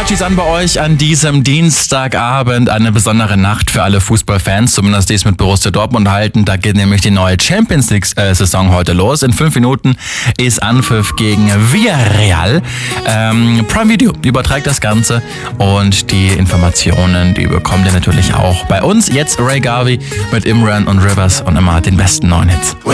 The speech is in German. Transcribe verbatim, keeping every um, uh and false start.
steht's an bei euch an diesem Dienstagabend. Eine besondere Nacht für alle Fußballfans, zumindest die es mit Borussia Dortmund halten. Da geht nämlich die neue Champions League-Saison heute los. In fünf Minuten ist Anpfiff gegen Villarreal. Ähm, Prime Video überträgt das Ganze und die Informationen, die bekommt ihr natürlich auch bei uns. Jetzt Ray Garvey mit Imran und Rivers und immer den besten neuen Hits.